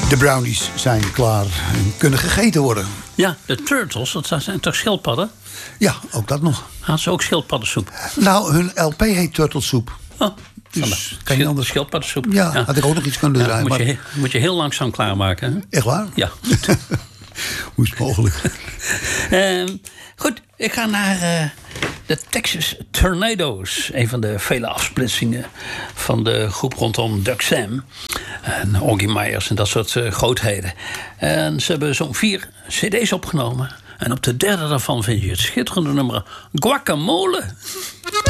De brownies zijn klaar en kunnen gegeten worden. Ja, de turtles, dat zijn toch schildpadden? Ja, ook dat nog. Hadden ze ook schildpaddensoep? Nou, hun LP heet Turtlesoep. Oh, Dus kan je anders... schildpaddensoep. Ja, had ik ook nog iets kunnen draaien. Moet je heel langzaam klaarmaken. Hè? Echt waar? Ja. Hoe is het mogelijk? Goed, ik ga naar de Texas Tornadoes. Een van de vele afsplitsingen van de groep rondom Doug Sam. En Augie Myers en dat soort grootheden. En ze hebben zo'n 4 cd's opgenomen. En op de derde daarvan vind je het schitterende nummer Guacamole.